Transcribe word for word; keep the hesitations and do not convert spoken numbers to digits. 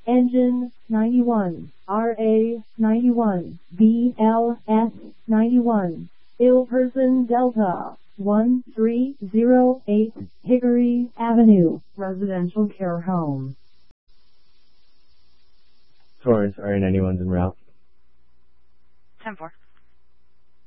Engine ninety-one, R A ninety-one, B L S ninety-one, ill person Delta, one three zero eight Hickory Avenue, Residential Care Home. Taurus, R A ninety-one's en route. ten four.